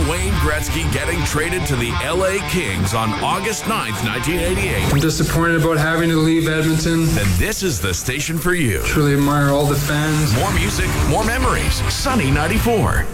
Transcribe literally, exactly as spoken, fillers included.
Wayne Gretzky getting traded to the L A Kings on August ninth, nineteen eighty-eight, I'm disappointed about having to leave Edmonton. then this is the station for you. Truly admire all the fans. More music, more memories. Sunny ninety-four.